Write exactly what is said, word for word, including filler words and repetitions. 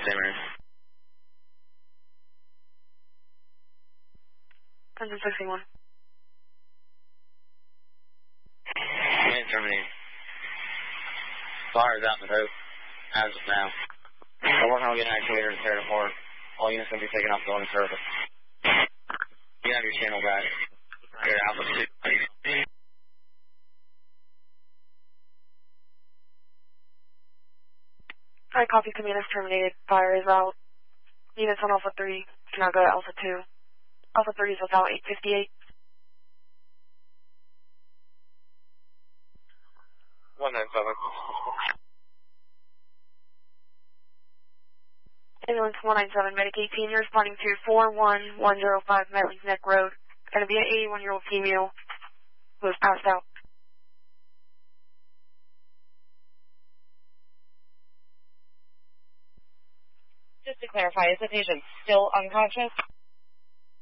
Samer. one sixty-one. Main terminate. Fire is out in the road as of now. We're working on getting an actuator to tear it apart. All units going to be taken off going to service. You have your channel back. Your Alpha two. Alright, copy. Command is terminated. Fire is out. Units on Alpha three can now go to Alpha two. Alpha three is without eight fifty-eight. one nine seven. Ambulance one nine seven, Medic eighteen, you're responding to four one one zero five Medley's Neck Road. It's going to be an eighty-one-year-old female who has passed out. Just to clarify, is the patient still unconscious?